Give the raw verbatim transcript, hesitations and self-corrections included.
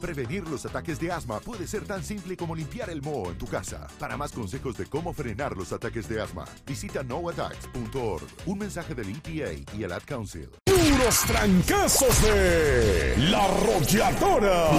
Prevenir los ataques de asma puede ser tan simple como limpiar el moho en tu casa. Para más consejos de cómo frenar los ataques de asma, visita no attacks punto org. Un mensaje del E P A y el Ad Council. Puros trancazos de La Arrolladora.